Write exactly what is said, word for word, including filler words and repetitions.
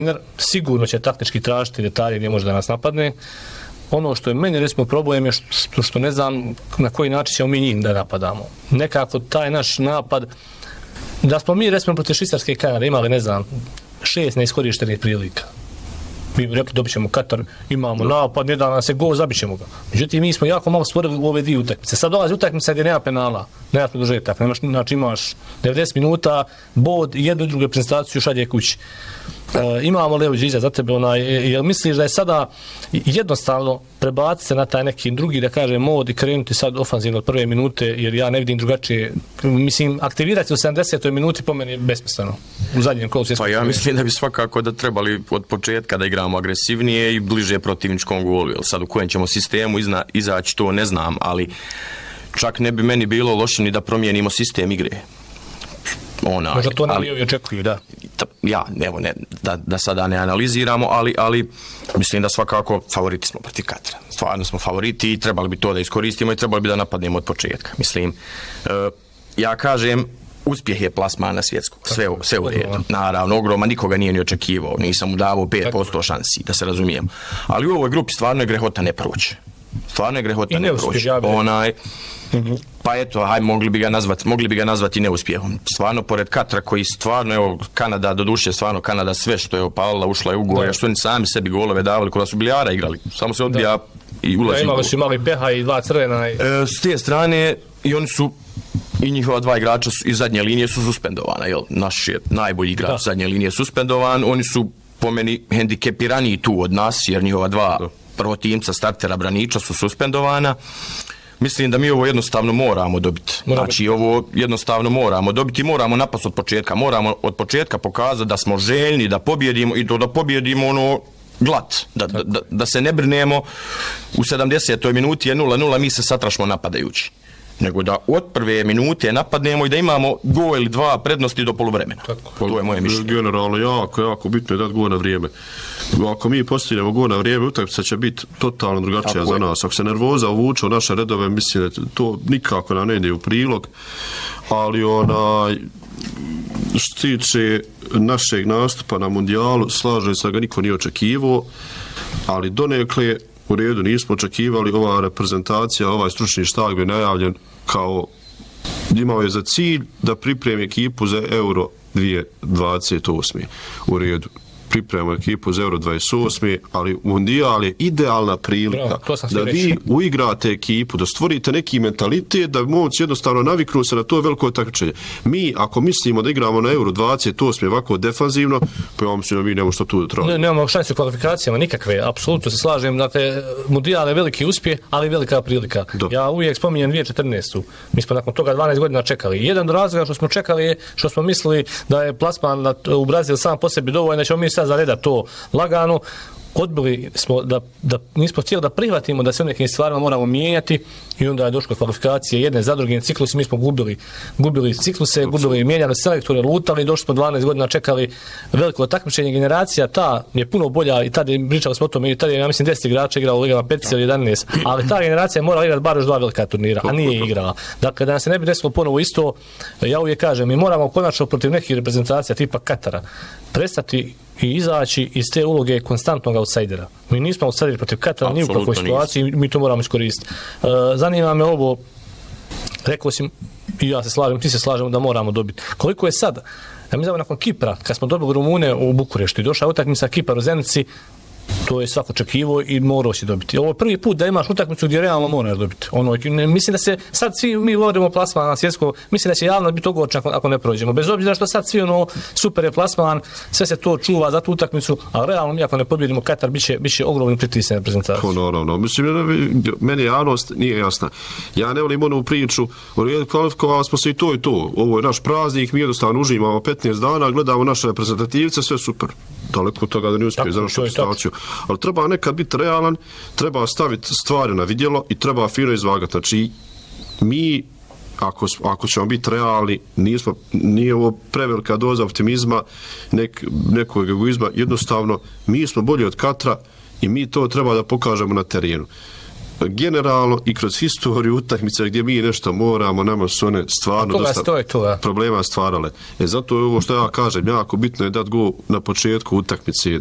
sigurno će taktički tražiti detalje gdje može da nas napadne. Ono što je meni recimo problem je što, što ne znam na koji način ćemo mi njih da napadamo. Nekako taj naš napad, da smo mi recimo protiv Švicarske i Kanade imali, ne znam, šest neiskorištenih prilika. Mi rekli dobit ćemo Katar, imamo napad, ne da nam se gol, zabit ćemo ga. Međutim, mi smo jako malo stvorili u ove dvije utakmice. Sad dolazi utakmica gdje nema penala, nema produžetak, nemaš, znači imaš devedeset minuta, bod i jednu i drugu reprezentaciju šalje kući. E, imamo Leo Điđa za tebe, onaj, jer misliš da je sada jednostavno prebaciti se na taj neki drugi, da kaže, mod i krenuti sad ofanzivno od prve minute, jer ja ne vidim drugačije. Mislim, aktivirati u sedamdesetoj minuti po meni je besmisleno. U zadnjem kolu svjetskog. Pa ja mislim da bi svakako da trebali od početka da igramo agresivnije i bliže protivničkom golu. Jer sad u kojem ćemo sistemu izna, izaći, to ne znam, ali čak ne bi meni bilo loše ni da promijenimo sistem igre. Ona, možda to nam i očekuju, da. Ja, evo, ne, da, da sada ne analiziramo, ali, ali mislim da svakako favoriti smo protiv Katara. Stvarno smo favoriti i trebali bi to da iskoristimo i trebali bi da napadnemo od početka. Mislim, e, ja kažem, uspjeh je plasman na svjetskog. Sve, sve u redu. Naravno, ogroma nikoga nije ni očekivao. Nisam mu davao pet posto šansi, da se razumijem. Ali u ovoj grupi stvarno je grehota ne proći. Stvarno je grehota ne proći. Onaj... Mm-hmm. Pa eto, haj, mogli bi ga nazvati, mogli bi ga nazvati neuspjehom. Stvarno, pored Katara koji stvarno, evo, Kanada, doduše, stvarno, Kanada sve što je opalila, ušla je u gol, što oni sami sebi golove davali, kada su bilijara igrali. Samo se odbija da. I ulazi. Imali su imali peha i dva crvena. I... E, s te strane, i oni su, i njihova dva igrača su, iz zadnje linije su suspendovana, jel? Naš je najbolji igrač da. Zadnje linije suspendovan, oni su, po meni, hendikepiraniji tu od nas, jer njihova dva da. Prvotimca, startera, braniča su suspendovana. Mislim da mi ovo jednostavno moramo dobiti. Moramo. Znači, ovo jednostavno moramo dobiti, moramo napast od početka. Moramo od početka pokazati da smo željni da pobjedimo i to da pobjedimo ono glat. Da, da, da, da se ne brinemo u sedamdesetoj minuti je nula nula, mi se satrašmo napadajući. Nego da od prve minute napadnemo i da imamo gol ili dva prednosti do poluvremena. Tako. To je moje mišljenje. Generalno, jako, jako bitno je dati gol na vrijeme. Ako mi postignemo gol na vrijeme, utakmica će biti totalno drugačija za nas. Ako se nervoza uvuče u naše redove, mislim da to nikako nam ne ide u prilog. Ali onaj, što tiče našeg nastupa na mundijalu, slažem se da ga niko nije očekivao, ali donekle u redu nismo očekivali. Ova reprezentacija, ovaj stručni štab je najavljen kao, imao je za cilj da pripremi ekipu za Euro dvije tisuće dvadeset osme. U redu, pripremamo ekipu za Euro dvadeset osme, ali Mundijal je idealna prilika da vi uigrate ekipu, da stvorite neki mentalitet, da momci jednostavno naviknu se na to veliko takmičenje. Mi, ako mislimo da igramo na Euro dvadeset osme ovako defanzivno, pa ja mislim da mi nemamo što tu da trebamo. Ne, nemamo šanse u kvalifikacijama nikakve, apsolutno se slažem. Dakle, Mundijal je veliki uspjeh, ali velika prilika. Da. Ja uvijek spominjem dvije tisuće četrnaestu. Mi smo nakon toga dvanaest godina čekali. Jedan od razloga što smo čekali je što smo mislili da je plasman u Brazil sam po sebi dovoljno, da ćemo mi sad zareda to lagano. Odbili smo da, da nismo htjeli da prihvatimo da se u nekim stvarima moramo mijenjati i onda je došlo kvalifikacije jedne za drugim ciklusi, mi smo gubili, gubili cikluse, gubili mijenjali selektore, lutali, došli smo dvanaest godina, čekali veliko takmičenje. Generacija ta je puno bolja i tada je, pričali smo o tome, i tada je, ja mislim, deset igrača igrala u ligama pet ili jedanaest, ali ta generacija je morala igrati bar još dva velika turnira, a nije igrala. Dakle, da nam se ne bi desilo ponovo isto, ja uvijek kažem, mi moramo konačno protiv nekih reprezentacija tipa Katara prestati i izaći iz te uloge konstantnog outsidera. Mi nismo outsideri protiv Katara ni u kakvoj situaciji, mi to moramo iskoristiti. Uh, zanima me ovo, rekao si, i ja se slažem, ti se slažemo da moramo dobiti. Koliko je sad, ja mi znamo nakon Kipra, kad smo dobili Rumune u Bukureštu i došla utakmica Kipar u Zenici, to je svako očekivao i morao si dobiti. Ovo je prvi put da imaš utakmicu gdje realno moraš dobiti. Ono, ne, mislim da se, sad svi mi govorimo plasman na svjetsko, mislim da će javno biti ogorčan ako, ako ne prođemo. Bez obzira što sad svi ono super je plasman, sve se to čuva za tu utakmicu, a realno mi ako ne pobjedimo Katar, bit će, bit će ogromni pritisak na prezentaciju. No, no, no. Mislim, meni javnost nije jasna. Ja ne volim onu priču, kvalifikovali smo se i to i to. Ovo je naš praznik, mi jednostavno uživamo petnaest dana, gledamo naše reprezentativce, sve super. Daleko od toga da ne uspije za našu situaciju. Ali treba nekad biti realan, treba staviti stvari na vidjelo i treba fino izvagati. Znači, mi, ako, ako ćemo biti realni, nismo, nije ovo prevelika doza optimizma, nek, nekog egoizma, jednostavno, mi smo bolji od Katara i mi to treba da pokažemo na terenu. generalno i kroz historiju utakmice gdje mi nešto moramo, nama su one stvarno dosta stoji, to, problema stvarale. E zato je ovo što ja kažem, jako bitno je dati gol na početku utakmice,